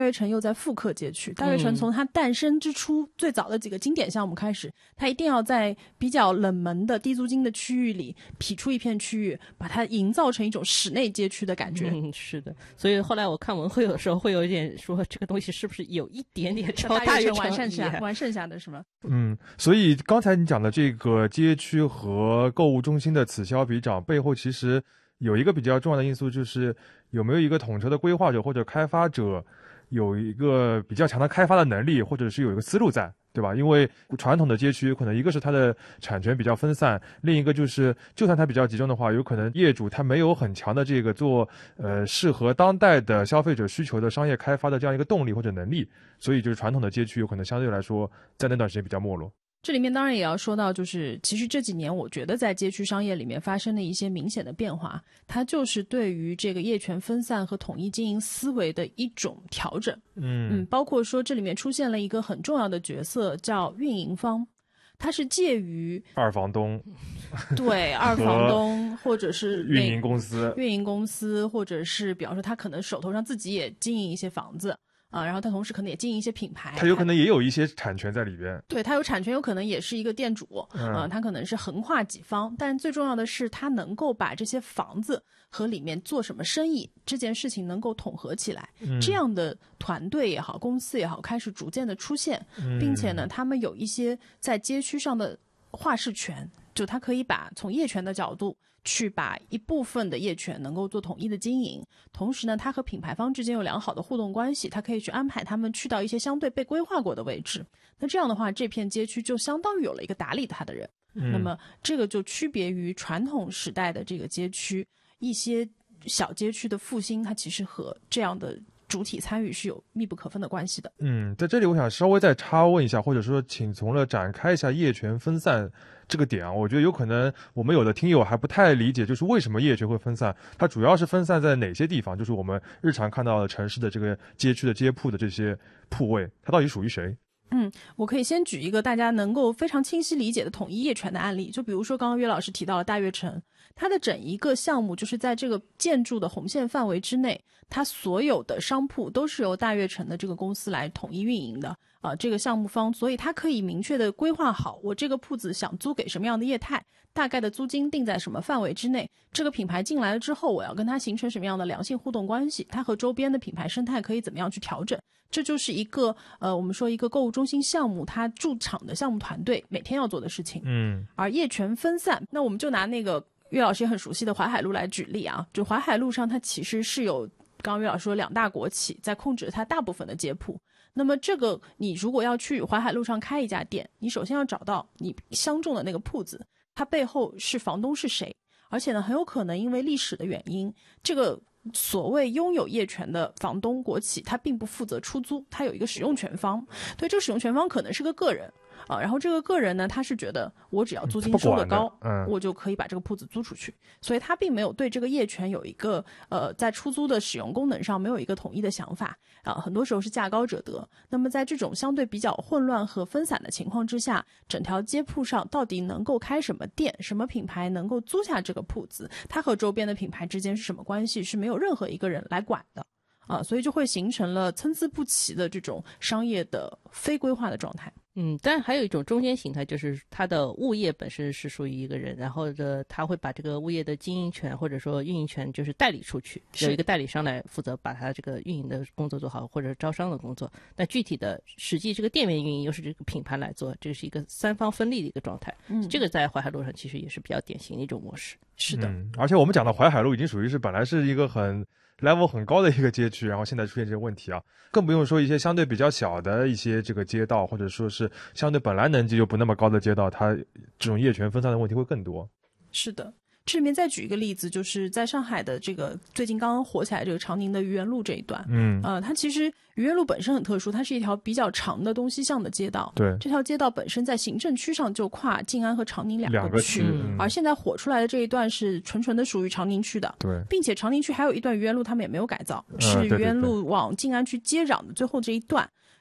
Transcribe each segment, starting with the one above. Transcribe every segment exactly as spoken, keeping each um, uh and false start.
悦城又在复刻街区，大悦城从它诞生之初、嗯、最早的几个经典项目开始，它一定要在比较冷门的低租金的区域里劈出一片区域，把它营造成一种室内街区的感觉。 嗯，是的。所以后来我看文会有的时候会有一点说，这个东西是不是有一点点超大悦城完剩下完剩下的是吗？ 嗯，所以刚才你讲的这个街区和购物中心的此消彼长背后，其实有一个比较重要的因素，就是有没有一个统筹的规划者或者开发者有一个比较强的开发的能力，或者是有一个思路在，对吧？因为传统的街区可能一个是它的产权比较分散，另一个就是就算它比较集中的话，有可能业主他没有很强的这个做呃适合当代的消费者需求的商业开发的这样一个动力或者能力，所以就是传统的街区有可能相对来说在那段时间比较没落。 这里面当然也要说到，就是其实这几年我觉得在街区商业里面发生的一些明显的变化，它就是对于这个业权分散和统一经营思维的一种调整。嗯嗯，包括说这里面出现了一个很重要的角色叫运营方，它是介于二房东， 对二房东或者是运营公司， 运营公司或者是比方说他可能手头上自己也经营一些房子。啊，然后他同时可能也经营一些品牌， 他有可能也有一些产权在里边。 对，他有产权，有可能也是一个店主，嗯、呃，他可能是横跨几方，但最重要的是他能够把这些房子和里面做什么生意这件事情能够统合起来，嗯、这样的团队也好，公司也好，开始逐渐的出现，嗯、并且呢，他们有一些在街区上的话事权，就他可以把从业权的角度去把一部分的业权能够做统一的经营，同时呢，他和品牌方之间有良好的互动关系，他可以去安排他们去到一些相对被规划过的位置。那这样的话，这片街区就相当于有了一个打理他的人。嗯、那么这个就区别于传统时代的这个街区，一些小街区的复兴，它其实和这样的主体参与是有密不可分的关系的。 嗯，在这里我想稍微再插问一下，或者说请从了展开一下业权分散这个点啊，我觉得有可能我们有的听友还不太理解，就是为什么业权会分散，它主要是分散在哪些地方？就是我们日常看到的城市的这个街区的街铺的这些铺位，它到底属于谁？ 嗯，我可以先举一个大家能够非常清晰理解的统一业权的案例，就比如说刚刚岳老师提到了大悦城，它的整一个项目就是在这个建筑的红线范围之内，它所有的商铺都是由大悦城的这个公司来统一运营的啊、呃，这个项目方，所以它可以明确的规划好我这个铺子想租给什么样的业态，大概的租金定在什么范围之内，这个品牌进来了之后，我要跟它形成什么样的良性互动关系，它和周边的品牌生态可以怎么样去调整，这就是一个呃，我们说一个购物中心项目它驻场的项目团队每天要做的事情。嗯，而业权分散，那我们就拿那个岳老师也很熟悉的淮海路来举例啊，就淮海路上它其实是有刚刚岳老师说两大国企在控制它大部分的街铺。那么这个你如果要去淮海路上开一家店，你首先要找到你相中的那个铺子，它背后是房东是谁，而且呢很有可能因为历史的原因，这个所谓拥有业权的房东国企他并不负责出租，他有一个使用权方，对，这个使用权方可能是个个人啊，然后这个个人呢，他是觉得我只要租金收得高，嗯，我就可以把这个铺子租出去，所以他并没有对这个业权有一个呃在出租的使用功能上没有一个统一的想法啊，很多时候是价高者得。那么在这种相对比较混乱和分散的情况之下，整条街铺上到底能够开什么店，什么品牌能够租下这个铺子，它和周边的品牌之间是什么关系，是没有任何一个人来管的啊，所以就会形成了参差不齐的这种商业的非规划的状态。 嗯，但还有一种中间形态，就是它的物业本身是属于一个人，然后的他会把这个物业的经营权或者说运营权就是代理出去，有一个代理商来负责把他这个运营的工作做好，或者招商的工作。但具体的实际这个店面运营又是这个品牌来做，这是一个三方分立的一个状态。嗯，这个在淮海路上其实也是比较典型的一种模式。 是的， 嗯，而且我们讲的淮海路已经属于是本来是一个很level 很高的一个街区，然后现在出现这个问题啊，更不用说一些相对比较小的一些这个街道，或者说是相对本来能级就不那么高的街道，它这种业权分散的问题会更多。 是的，这里面再举一个例子，就是在上海的这个最近刚刚火起来这个长宁的愚园路这一段，嗯，呃，它其实愚园路本身很特殊，它是一条比较长的东西向的街道。 对， 这条街道本身在行政区上就跨静安和长宁两个区，嗯、而现在火出来的这一段是纯纯的属于长宁区的。 对， 并且长宁区还有一段愚园路他们也没有改造，是愚园路往静安区接壤的最后这一段。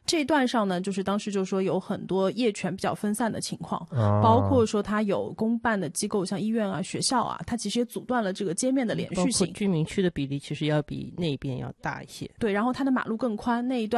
这一段上呢，就是当时就说有很多业权比较分散的情况， 啊、 包括说它有公办的机构，像医院啊、学校啊，它其实也阻断了这个街面的连续性。 包括居民区的比例其实要比那边要大一些。 对，然后它的马路更宽，那一段